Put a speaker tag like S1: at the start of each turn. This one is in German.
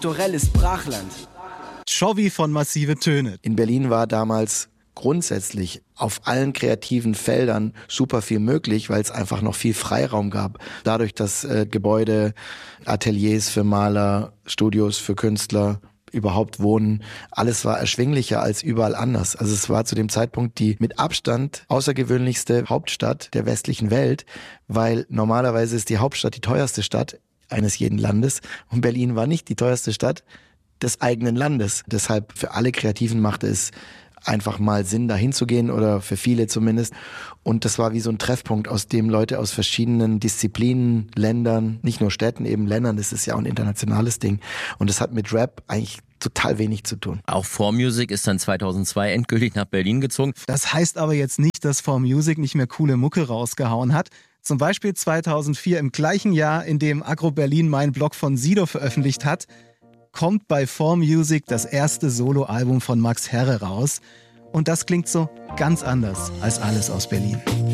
S1: Kulturelles Brachland.
S2: Chovy von Massive Töne.
S3: In Berlin war damals grundsätzlich auf allen kreativen Feldern super viel möglich, weil es einfach noch viel Freiraum gab. Dadurch, dass Gebäude, Ateliers für Maler, Studios für Künstler, überhaupt Wohnen, alles war erschwinglicher als überall anders. Also es war zu dem Zeitpunkt die mit Abstand außergewöhnlichste Hauptstadt der westlichen Welt, weil normalerweise ist die Hauptstadt die teuerste Stadt eines jeden Landes und Berlin war nicht die teuerste Stadt des eigenen Landes. Deshalb für alle Kreativen machte es einfach mal Sinn, da hinzugehen oder für viele zumindest. Und das war wie so ein Treffpunkt, aus dem Leute aus verschiedenen Disziplinen, Ländern, nicht nur Städten, eben Ländern, das ist ja auch ein internationales Ding. Und das hat mit Rap eigentlich total wenig zu tun.
S4: Auch 4Music ist dann 2002 endgültig nach Berlin gezogen.
S2: Das heißt aber jetzt nicht, dass 4Music nicht mehr coole Mucke rausgehauen hat. Zum Beispiel 2004, im gleichen Jahr, in dem Agro Berlin meinen Blog von Sido veröffentlicht hat, kommt bei 4Music das erste Soloalbum von Max Herre raus. Und das klingt so ganz anders als alles aus Berlin.